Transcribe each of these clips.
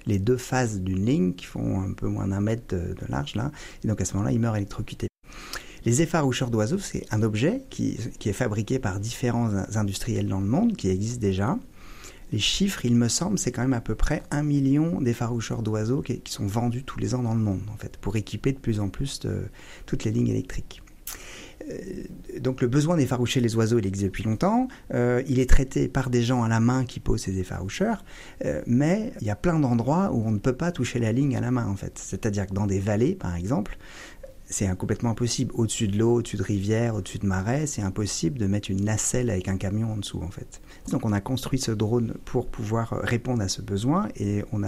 les deux faces d'une ligne qui font un peu moins d'1 mètre de large, là. Et donc à ce moment-là, il meurt électrocuté. Les effaroucheurs d'oiseaux, c'est un objet qui est fabriqué par différents industriels dans le monde, qui existe déjà. Les chiffres, il me semble, c'est quand même à peu près 1 million d'effaroucheurs d'oiseaux qui sont vendus tous les ans dans le monde, en fait, pour équiper de plus en plus toutes les lignes électriques. Donc le besoin d'effaroucher les oiseaux, il existe depuis longtemps. Il est traité par des gens à la main qui posent ces effaroucheurs, mais il y a plein d'endroits où on ne peut pas toucher la ligne à la main, en fait. C'est-à-dire que dans des vallées, par exemple, c'est complètement impossible. Au-dessus de l'eau, au-dessus de rivières, au-dessus de marais, c'est impossible de mettre une nacelle avec un camion en dessous, en fait. Donc on a construit ce drone pour pouvoir répondre à ce besoin et on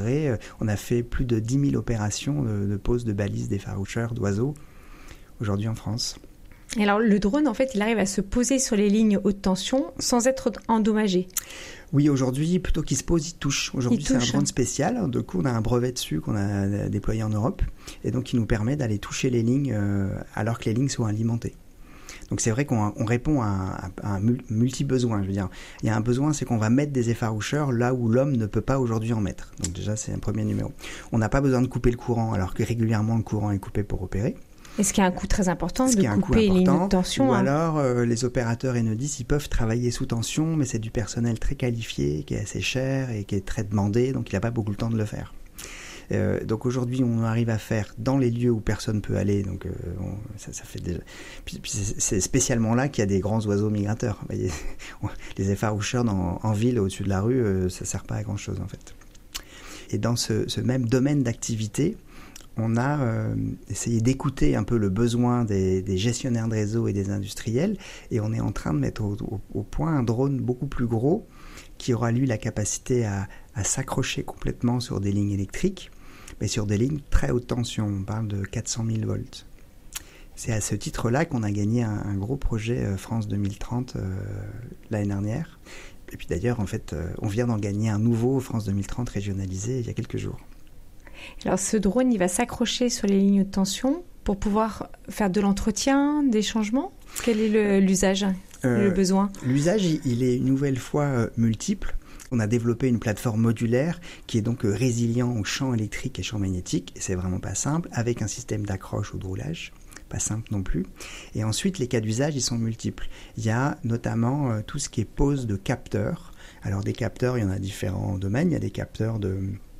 a fait plus de 10 000 opérations de pose de balises d'effaroucheurs d'oiseaux aujourd'hui en France. Et alors le drone, en fait, il arrive à se poser sur les lignes haute tension sans être endommagé. Oui, aujourd'hui, plutôt qu'il se pose, il touche. Aujourd'hui, c'est un drone spécial. Du coup, on a un brevet dessus qu'on a déployé en Europe. Et donc, il nous permet d'aller toucher les lignes alors que les lignes sont alimentées. Donc, c'est vrai qu'on répond à un multi-besoin. Je veux dire, il y a un besoin, c'est qu'on va mettre des effaroucheurs là où l'homme ne peut pas aujourd'hui en mettre. Donc, déjà, c'est un premier numéro. On n'a pas besoin de couper le courant alors que régulièrement, le courant est coupé pour opérer. Est-ce qu'il y a un coût très important de couper les lignes de tension? Ou alors, les opérateurs Enedis, ils peuvent travailler sous tension, mais c'est du personnel très qualifié, qui est assez cher et qui est très demandé, donc il n'a pas beaucoup le temps de le faire. Donc aujourd'hui, on arrive à faire dans les lieux où personne ne peut aller, donc ça fait déjà... Puis c'est spécialement là qu'il y a des grands oiseaux migrateurs. Vous voyez, les effaroucheurs en ville, au-dessus de la rue, ça ne sert pas à grand-chose en fait. Et dans ce même domaine d'activité, on a essayé d'écouter un peu le besoin des gestionnaires de réseau et des industriels et on est en train de mettre au point un drone beaucoup plus gros qui aura lui la capacité à s'accrocher complètement sur des lignes électriques, mais sur des lignes très haute tension, on parle de 400 000 volts. C'est à ce titre-là qu'on a gagné un gros projet France 2030 l'année dernière. Et puis d'ailleurs, en fait, on vient d'en gagner un nouveau France 2030 régionalisé il y a quelques jours. Alors ce drone, il va s'accrocher sur les lignes de tension pour pouvoir faire de l'entretien, des changements. Quel est l'usage, le besoin? L'usage, il est une nouvelle fois multiple. On a développé une plateforme modulaire qui est donc résilient aux champs électriques et champs magnétiques. Et c'est vraiment pas simple, avec un système d'accroche ou de roulage. Pas simple non plus. Et ensuite, les cas d'usage, ils sont multiples. Il y a notamment tout ce qui est pose de capteurs. Alors des capteurs, il y en a différents domaines. Il y a des capteurs de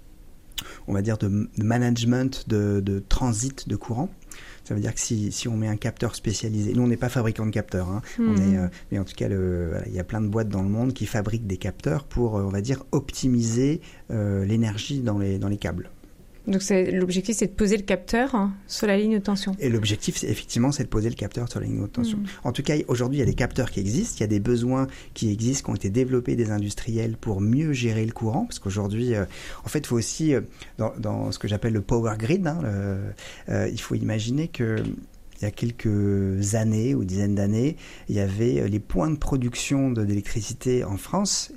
management de transit de courant. Ça veut dire que si on met un capteur spécialisé, nous on n'est pas fabricant de capteurs, hein, mais en tout cas il y a plein de boîtes dans le monde qui fabriquent des capteurs pour, on va dire, optimiser l'énergie dans les câbles. Donc l'objectif, c'est de poser le capteur sur la ligne de tension. Et l'objectif, effectivement, c'est de poser le capteur sur la ligne de tension. En tout cas, aujourd'hui, il y a des capteurs qui existent, il y a des besoins qui existent, qui ont été développés des industriels pour mieux gérer le courant, parce qu'aujourd'hui, en fait, il faut aussi, dans ce que j'appelle le power grid, il faut imaginer que il y a quelques années ou dizaines d'années, il y avait les points de production d'électricité en France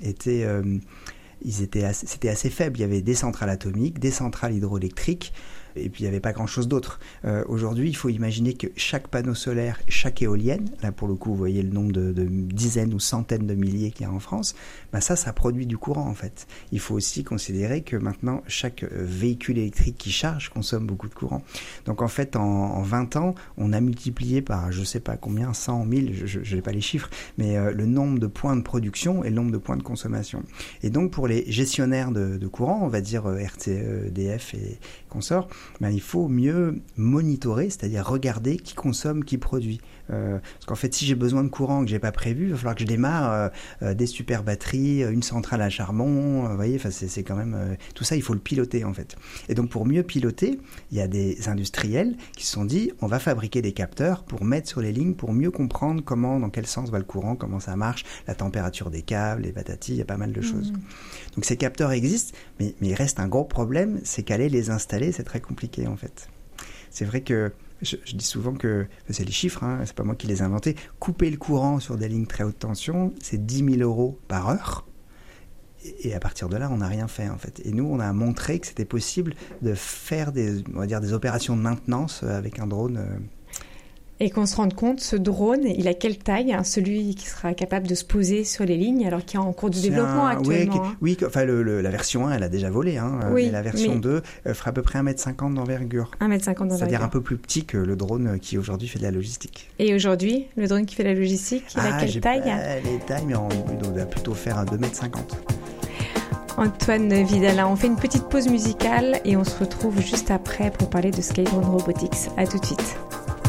c'était assez faible. Il y avait des centrales atomiques, des centrales hydroélectriques, et puis il n'y avait pas grand-chose d'autre. Aujourd'hui, il faut imaginer que chaque panneau solaire, chaque éolienne, là pour le coup, vous voyez le nombre de dizaines ou centaines de milliers qu'il y a en France, ça produit du courant en fait. Il faut aussi considérer que maintenant, chaque véhicule électrique qui charge consomme beaucoup de courant. Donc en fait, en 20 ans, on a multiplié par, je ne sais pas combien, 100, 1000, je n'ai pas les chiffres, mais le nombre de points de production et le nombre de points de consommation. Et donc pour les gestionnaires de courant, on va dire RTE, EDF et consorts, il faut mieux monitorer, c'est-à-dire regarder qui consomme, qui produit. Parce qu'en fait, si j'ai besoin de courant que j'ai pas prévu, il va falloir que je démarre des super batteries, une centrale à charbon. Vous voyez, c'est quand même tout ça, il faut le piloter en fait. Et donc pour mieux piloter, il y a des industriels qui se sont dit, on va fabriquer des capteurs pour mettre sur les lignes, pour mieux comprendre dans quel sens va le courant, comment ça marche, la température des câbles, les patatis, il y a pas mal de choses. Donc ces capteurs existent, mais il reste un gros problème, c'est qu'aller les installer, c'est très compliqué en fait. C'est vrai que je dis souvent que, c'est les chiffres, c'est pas moi qui les ai inventés, couper le courant sur des lignes très haute tension, c'est 10 000 € par heure. Et à partir de là, on n'a rien fait en fait. Et nous, on a montré que c'était possible de faire des opérations de maintenance avec un drone. Et qu'on se rende compte, ce drone, il a quelle taille, celui qui sera capable de se poser sur les lignes, alors qu'il est en cours de développement actuellement. Oui, enfin, la version 1, elle a déjà volé, mais la version 2 fera à peu près 1,50 m d'envergure. 1,50 m d'envergure. C'est-à-dire un peu plus petit que le drone qui aujourd'hui fait de la logistique. Et aujourd'hui, le drone qui fait la logistique, il a quelle taille? Les tailles, mais il doit plutôt faire 2,50 m. Antoine Vidalin, on fait une petite pause musicale et on se retrouve juste après pour parler de Skydrone Robotics. À tout de suite.